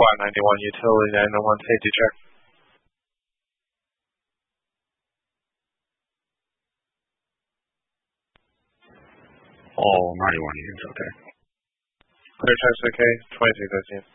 Squad 91 utility 901 safety check. All 91 units, okay. Clear checks okay, 2313.